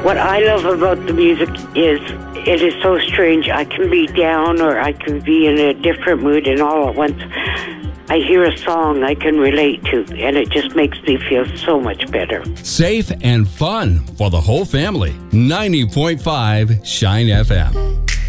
What I love about the music is it is so strange. I can be down or I can be in a different mood, and all at once I hear a song I can relate to, and it just makes me feel so much better. Safe and fun for the whole family. 90.5 Shine FM.